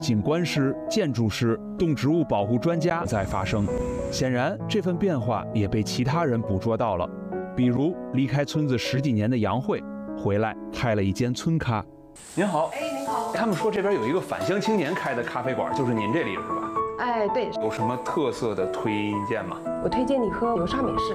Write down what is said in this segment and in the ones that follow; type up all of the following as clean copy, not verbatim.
景观师、建筑师、动植物保护专家在发声。显然，这份变化也被其他人捕捉到了，比如离开村子10几年的杨慧，回来开了一间村咖。您好， 您好。 他们说这边有一个返乡青年开的咖啡馆，就是您这里是吧？ 对。 有什么特色的推荐吗？ 我推荐你喝流沙美式。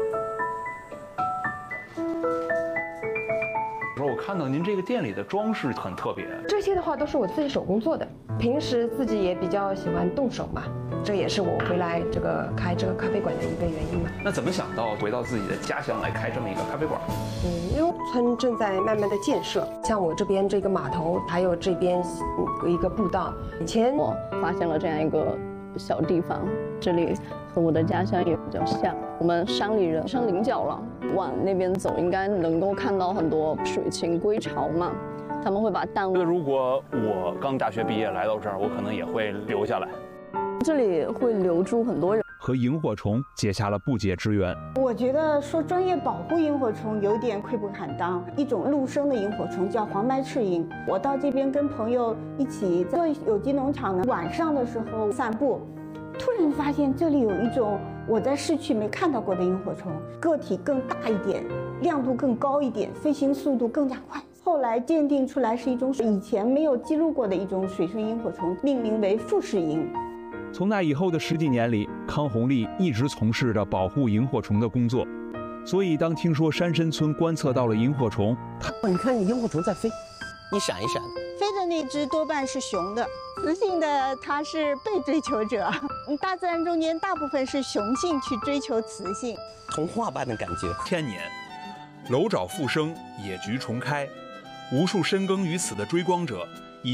我看到您这个店里的装饰很特别， 这些的话都是我自己手工做的，平时自己也比较喜欢动手嘛，这也是我回来开这个咖啡馆的一个原因嘛。 那怎么想到回到自己的家乡来开这么一个咖啡馆？ 因为村正在慢慢的建设，像我这边这个码头，还有这边有一个步道，以前我发现了这样一个小地方，这里和我的家乡也比较像。我们山里人山临角了，往那边走应该能够看到很多水禽归巢嘛，他们会把蛋。 如果我刚大学毕业来到这儿，我可能也会留下来。 这里会留住很多人， 和萤火虫结下了不解之缘。 我觉得说专业保护萤火虫有点愧不坦当。一种陆生的萤火虫叫黄白翅萤，我到这边跟朋友一起做有机农场呢，晚上的时候散步，突然发现这里有一种我在市区没看到过的萤火虫，个体更大一点，亮度更高一点，飞行速度更加快。后来鉴定出来是一种以前没有记录过的一种水生萤火虫，命名为富士萤。 从那以后的10几年里，康红丽一直从事着保护萤火虫的工作，所以当听说山深村观测到了萤火虫， 你看萤火虫在飞，一闪一闪的。 飞的那只多半是雄的，雌性的它是被追求者。大自然中间大部分是雄性去追求雌性， 童话般的感觉。 1000年，楼沼复生，野菊重开，无数深耕于此的追光者以。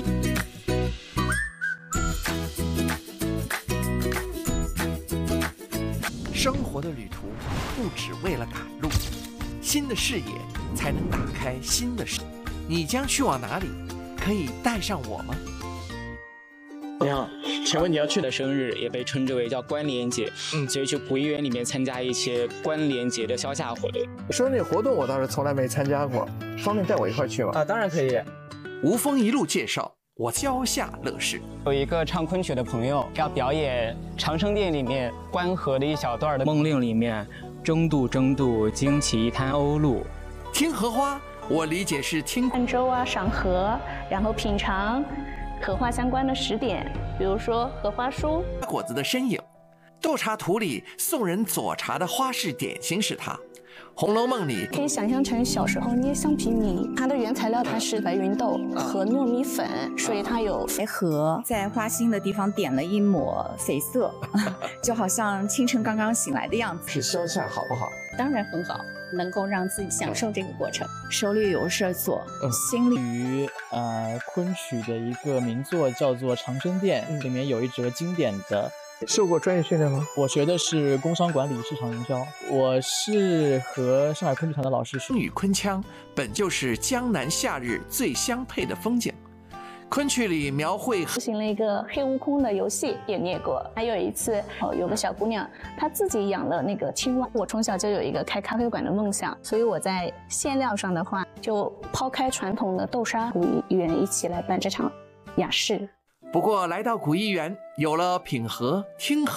生活的旅途不只为了赶路，新的视野才能打开新的视野。你将去往哪里？可以带上我吗？ 你好，请问你要去的生日也被称之为叫关联节，所以去古艺园里面参加一些关联节的消夏活动。 生日活动我倒是从来没参加过，方便带我一块去吗？ 当然可以。 吴峰一路介绍，我消夏乐事。 有一个唱昆曲的朋友要表演长生殿里面关河的一小段的梦令里面争渡争渡惊起一滩鸥鹭。 听荷花，我理解是听看舟啊，赏荷，然后品尝荷花相关的食点，比如说荷花酥、 果子的身影。斗茶图里送人佐茶的花式点心是它。《红楼梦》里可以想象成小时候捏橡皮泥，它的原材料它是白芸豆和糯米粉，所以它有荷在花心的地方点了一抹绯色，就好像清晨刚刚醒来的样子。 是消夏好不好？ 当然很好，能够让自己享受这个过程，手里有事儿做，心里。 于昆曲的一个名作叫做《长生殿》，里面有一则经典的。 受过专业训练吗？ 我学的是工商管理市场营销，我是和上海昆剧团的老师学。 与昆腔本就是江南夏日最相配的风景。昆曲里描绘实行了一个黑悟空的游戏，也捏过。还有一次，有个小姑娘，她自己养了那个青蛙。我从小就有一个开咖啡馆的梦想，所以我在馅料上的话，就抛开传统的豆沙，古艺园一起来办这场雅士。 不过来到古艺园，有了品荷、听荷。